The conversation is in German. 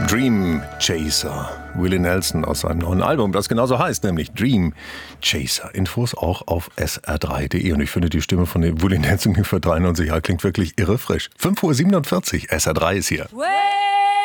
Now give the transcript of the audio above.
Dream Chaser. Willie Nelson aus seinem neuen Album, das genauso heißt, nämlich Dream Chaser. Infos auch auf sr3.de. Und ich finde, die Stimme von dem Willie Nelson für 93 Jahre klingt wirklich irre frisch. 5:47 Uhr, SR3 ist hier.